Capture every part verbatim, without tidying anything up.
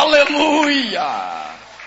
Aleluia!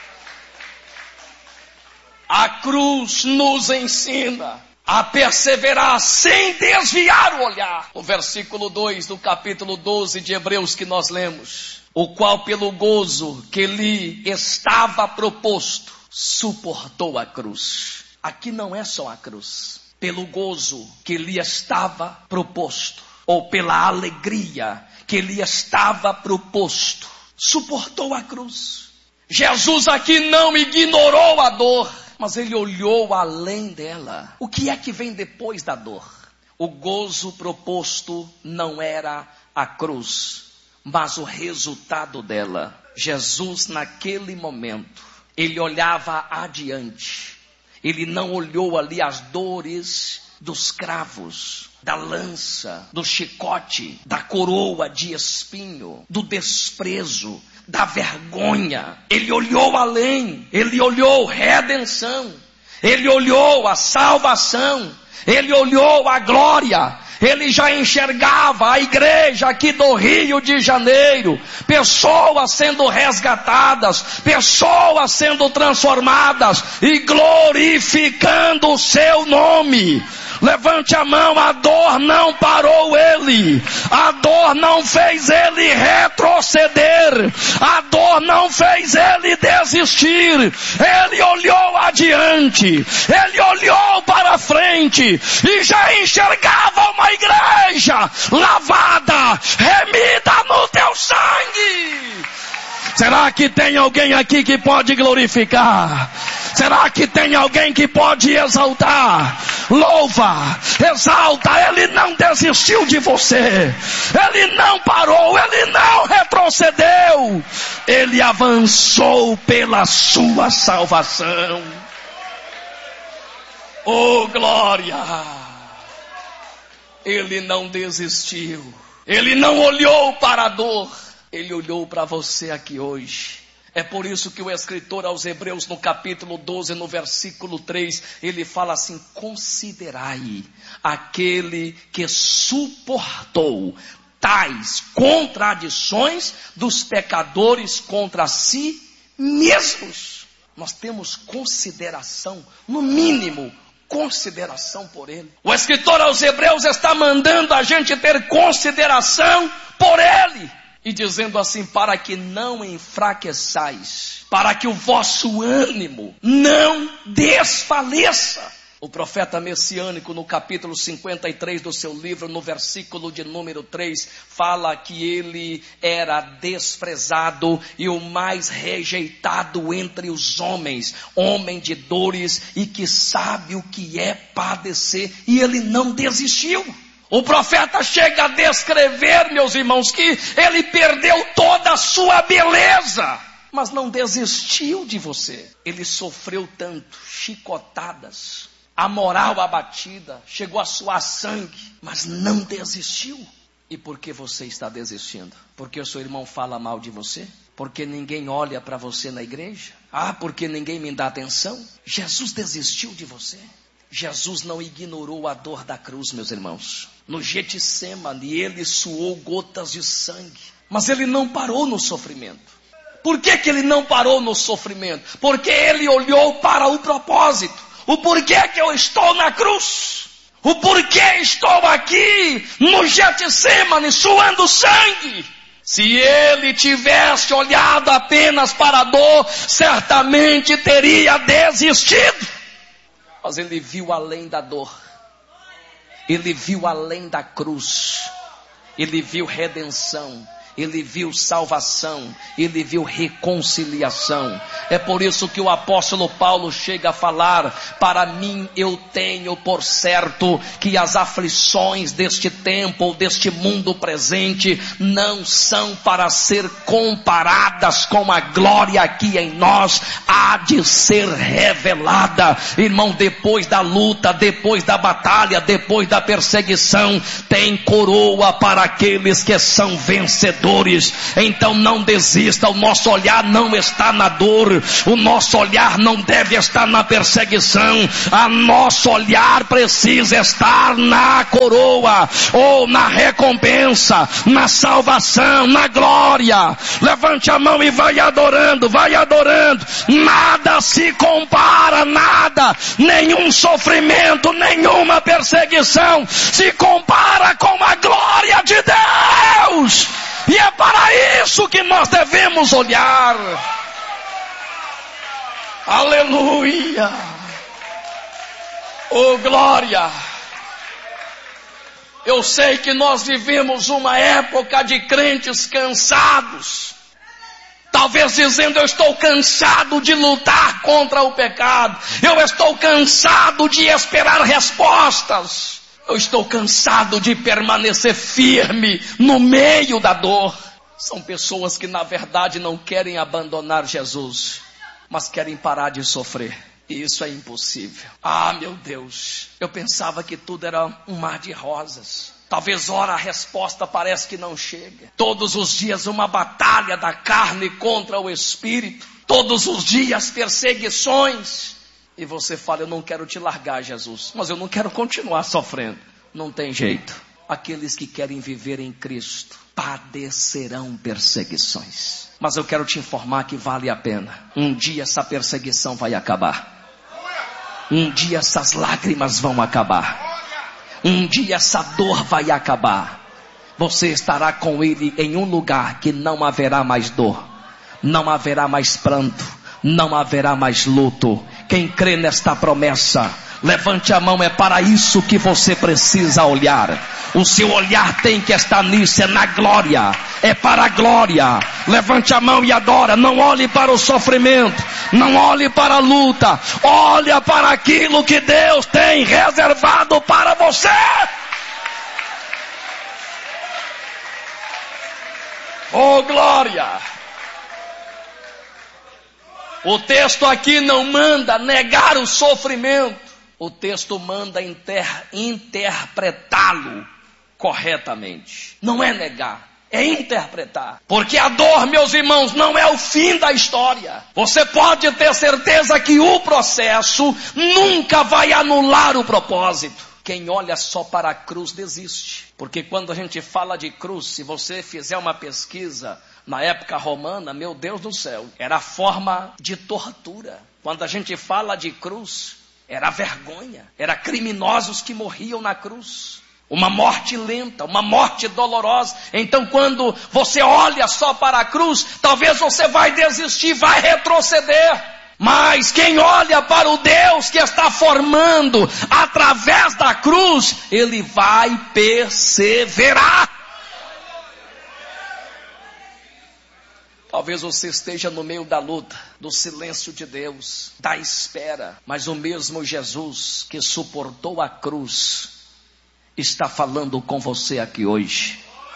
A cruz nos ensina a perseverar sem desviar o olhar. O versículo dois do capítulo doze de Hebreus que nós lemos. O qual pelo gozo que lhe estava proposto, suportou a cruz. Aqui não é só a cruz. Pelo gozo que lhe estava proposto, ou pela alegria que lhe estava proposto, suportou a cruz. Jesus aqui não ignorou a dor, mas ele olhou além dela. O que é que vem depois da dor? O gozo proposto não era a cruz, mas o resultado dela. Jesus naquele momento, ele olhava adiante. Ele não olhou ali as dores dos cravos, da lança, do chicote, da coroa de espinho, do desprezo, da vergonha. Ele olhou além, ele olhou redenção, ele olhou a salvação, ele olhou a glória. Ele já enxergava a igreja aqui do Rio de Janeiro, pessoas sendo resgatadas, pessoas sendo transformadas e glorificando o seu nome. Levante a mão, a dor não parou ele, a dor não fez ele retroceder, a dor não fez ele desistir. Ele olhou adiante, ele olhou para frente e já enxergava uma igreja lavada, remida no teu sangue. Será que tem alguém aqui que pode glorificar? Será que tem alguém que pode exaltar? Louva, exalta. Ele não desistiu de você, ele não parou, ele não retrocedeu, ele avançou pela sua salvação. Oh glória! Ele não desistiu, ele não olhou para a dor, ele olhou para você aqui hoje. É por isso que o escritor aos Hebreus, no capítulo doze, no versículo três, ele fala assim: considerai aquele que suportou tais contradições dos pecadores contra si mesmos. Nós temos consideração, no mínimo, consideração por ele. O escritor aos Hebreus está mandando a gente ter consideração por ele. E dizendo assim: para que não enfraqueçais, para que o vosso ânimo não desfaleça. O profeta messiânico, no capítulo cinquenta e três do seu livro, no versículo de número três, fala que ele era desprezado e o mais rejeitado entre os homens, homem de dores e que sabe o que é padecer, e ele não desistiu. O profeta chega a descrever, meus irmãos, que ele perdeu toda a sua beleza, mas não desistiu de você. Ele sofreu tanto, chicotadas, a moral abatida, chegou a suar sangue, mas não desistiu. E por que você está desistindo? Porque o seu irmão fala mal de você? Porque ninguém olha para você na igreja? Ah, porque ninguém me dá atenção? Jesus desistiu de você. Jesus não ignorou a dor da cruz, meus irmãos. No Getsêmani, ele suou gotas de sangue, mas ele não parou no sofrimento. Por que que ele não parou no sofrimento? Porque ele olhou para o propósito. O porquê que eu estou na cruz? O porquê estou aqui no Getsêmani suando sangue? Se ele tivesse olhado apenas para a dor, certamente teria desistido. Mas ele viu além da dor, ele viu além da cruz, ele viu redenção, ele viu salvação, ele viu reconciliação. É por isso que o apóstolo Paulo chega a falar: para mim eu tenho por certo que as aflições deste tempo ou deste mundo presente não são para ser comparadas com a glória que em nós há de ser revelada. Irmão, depois da luta, depois da batalha, depois da perseguição, tem coroa para aqueles que são vencedores. vencedores. Então não desista, o nosso olhar não está na dor, o nosso olhar não deve estar na perseguição, a nosso olhar precisa estar na coroa, ou na recompensa, na salvação, na glória. Levante a mão e vai adorando, vai adorando. Nada se compara, nada, nenhum sofrimento, nenhuma perseguição se compara com a glória de Deus. E é para isso que nós devemos olhar. Aleluia. Oh, glória. Eu sei que nós vivemos uma época de crentes cansados. Talvez dizendo: eu estou cansado de lutar contra o pecado. Eu estou cansado de esperar respostas. Eu estou cansado de permanecer firme no meio da dor. São pessoas que na verdade não querem abandonar Jesus, mas querem parar de sofrer. E isso é impossível. Ah, meu Deus, eu pensava que tudo era um mar de rosas. Talvez ora a resposta parece que não chega. Todos os dias uma batalha da carne contra o espírito. Todos os dias perseguições. E você fala: eu não quero te largar, Jesus, mas eu não quero continuar sofrendo. Não tem jeito. Aqueles que querem viver em Cristo padecerão perseguições. Mas eu quero te informar que vale a pena. Um dia essa perseguição vai acabar. Um dia essas lágrimas vão acabar. Um dia essa dor vai acabar. Você estará com Ele em um lugar que não haverá mais dor, não haverá mais pranto, não haverá mais luto. Quem crê nesta promessa, levante a mão. É para isso que você precisa olhar. O seu olhar tem que estar nisso, é na glória, é para a glória. Levante a mão e adora. Não olhe para o sofrimento, não olhe para a luta, olha para aquilo que Deus tem reservado para você. Oh, glória. O texto aqui não manda negar o sofrimento. O texto manda inter, interpretá-lo corretamente. Não é negar, é interpretar. Porque a dor, meus irmãos, não é o fim da história. Você pode ter certeza que o processo nunca vai anular o propósito. Quem olha só para a cruz desiste. Porque quando a gente fala de cruz, se você fizer uma pesquisa na época romana, meu Deus do céu, era forma de tortura. Quando a gente fala de cruz, era vergonha, era criminosos que morriam na cruz. Uma morte lenta, uma morte dolorosa. Então quando você olha só para a cruz, talvez você vai desistir, vai retroceder. Mas quem olha para o Deus que está formando através da cruz, ele vai perseverar. Talvez você esteja no meio da luta, do silêncio de Deus, da espera. Mas o mesmo Jesus que suportou a cruz está falando com você aqui hoje.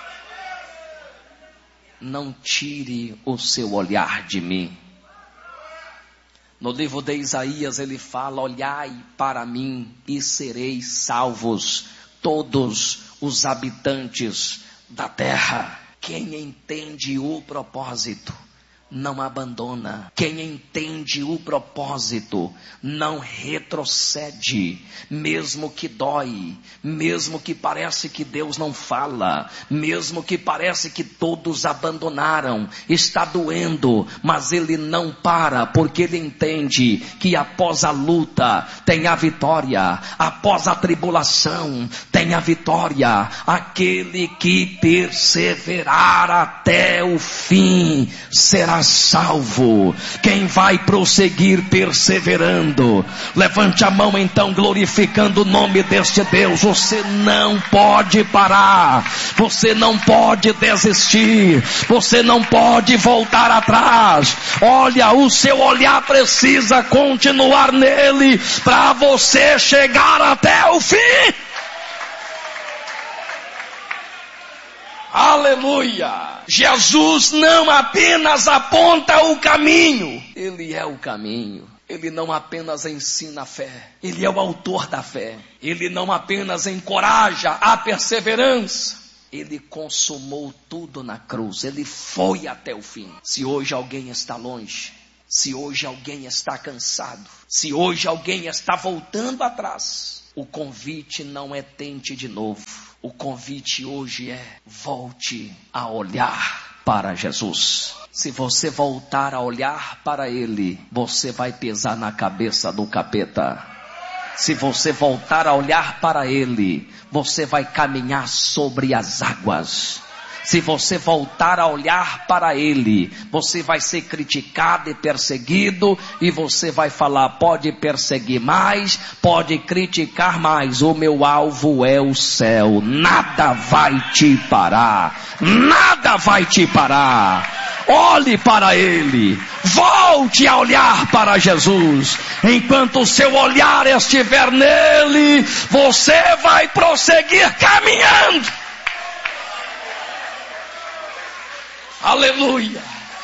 Não tire o seu olhar de mim. No livro de Isaías ele fala: olhai para mim e sereis salvos, todos os habitantes da terra. Quem entende o propósito não abandona. Quem entende o propósito não retrocede. Mesmo que dói, mesmo que parece que Deus não fala, mesmo que parece que todos abandonaram, está doendo, mas ele não para, porque ele entende que após a luta tem a vitória, após a tribulação tem a vitória. Aquele que perseverar até o fim será salvo. Quem vai prosseguir perseverando, levante a mão então, glorificando o nome deste Deus. Você não pode parar, você não pode desistir, você não pode voltar atrás. Olha, o seu olhar precisa continuar nele para você chegar até o fim. Aleluia! Jesus não apenas aponta o caminho, Ele é o caminho. Ele não apenas ensina a fé, Ele é o autor da fé. Ele não apenas encoraja a perseverança, Ele consumou tudo na cruz. Ele foi até o fim. Se hoje alguém está longe, se hoje alguém está cansado, se hoje alguém está voltando atrás, o convite não é tente de novo. O convite hoje é volte a olhar para Jesus. Se você voltar a olhar para Ele, você vai pisar na cabeça do capeta. Se você voltar a olhar para Ele, você vai caminhar sobre as águas. Se você voltar a olhar para Ele, você vai ser criticado e perseguido, e você vai falar, pode perseguir mais, pode criticar mais, o meu alvo é o céu, nada vai te parar, nada vai te parar. Olhe para Ele, volte a olhar para Jesus. Enquanto o seu olhar estiver nele, você vai prosseguir caminhando. Aleluia.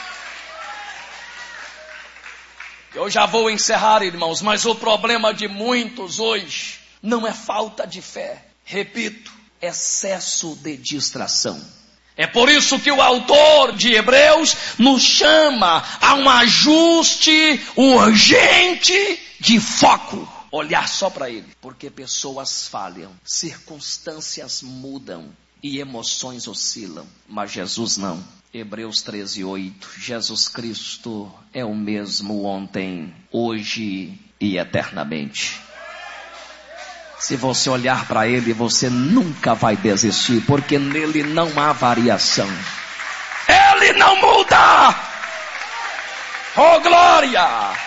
Eu já vou encerrar, irmãos, mas o problema de muitos hoje não é falta de fé. Repito, excesso de distração. É por isso que o autor de Hebreus nos chama a um ajuste urgente de foco. Olhar só para Ele, porque pessoas falham, circunstâncias mudam e emoções oscilam, mas Jesus não. Hebreus treze, oito, Jesus Cristo é o mesmo ontem, hoje e eternamente. Se você olhar para Ele, você nunca vai desistir, porque nele não há variação. Ele não muda. Oh glória!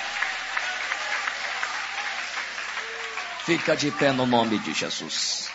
Fica de pé no nome de Jesus.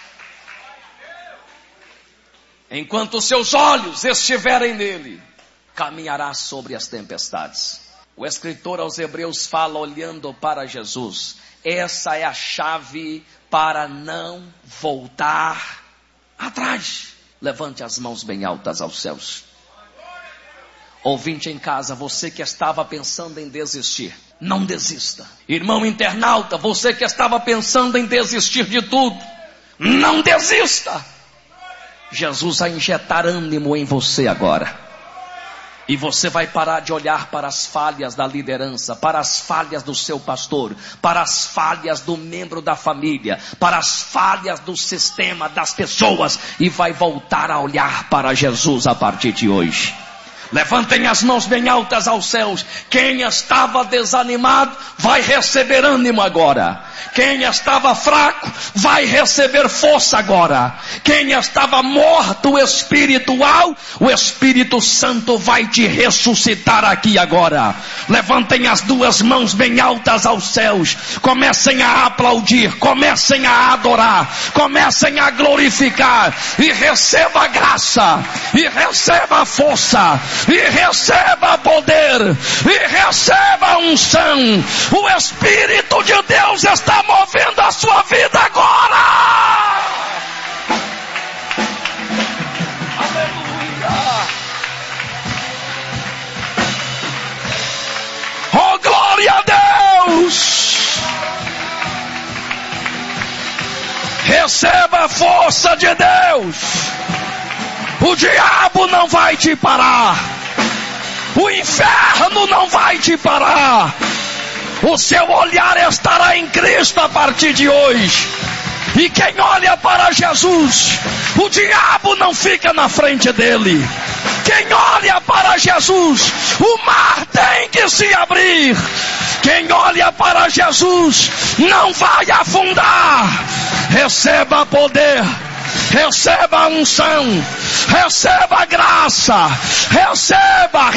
Enquanto seus olhos estiverem nele, caminhará sobre as tempestades. O escritor aos Hebreus fala olhando para Jesus. Essa é a chave para não voltar atrás. Levante as mãos bem altas aos céus. Ouvinte em casa, você que estava pensando em desistir, não desista. Irmão internauta, você que estava pensando em desistir de tudo, não desista. Jesus vai injetar ânimo em você agora. E você vai parar de olhar para as falhas da liderança, para as falhas do seu pastor, para as falhas do membro da família, para as falhas do sistema, das pessoas, e vai voltar a olhar para Jesus a partir de hoje. Levantem as mãos bem altas aos céus. Quem estava desanimado vai receber ânimo agora. Quem estava fraco vai receber força agora. Quem estava morto espiritual, o Espírito Santo vai te ressuscitar aqui agora. Levantem as duas mãos bem altas aos céus. Comecem a aplaudir, comecem a adorar, comecem a glorificar, e receba a graça, e receba a força, e receba poder, e receba a unção. O Espírito de Deus está movendo a sua vida agora. Aleluia. Oh, glória a Deus. Receba a força de Deus. O diabo não vai te parar. O inferno não vai te parar. O seu olhar estará em Cristo a partir de hoje. E quem olha para Jesus, o diabo não fica na frente dele. Quem olha para Jesus, o mar tem que se abrir. Quem olha para Jesus não vai afundar. Receba poder, receba a unção, receba a graça, receba,